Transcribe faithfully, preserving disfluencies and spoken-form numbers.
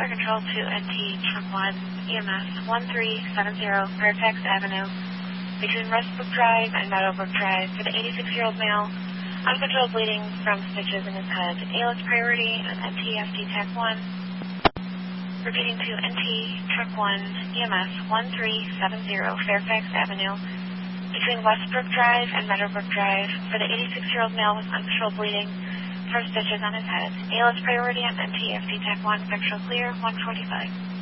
for control to N T Truck one, E M S one three seven zero, Fairfax Avenue, between Westbrook Drive and Meadowbrook Drive for the eighty-six-year-old male, uncontrolled bleeding from stitches in his head. A L S priority and N T F D Tech one. Repeating to N T Truck one, E M S one three seven zero, Fairfax Avenue, between Westbrook Drive and Meadowbrook Drive for the eighty-six-year-old male with uncontrolled bleeding from stitches on his head. A L S priority and N T F D Tech one, vector clear, one forty-five.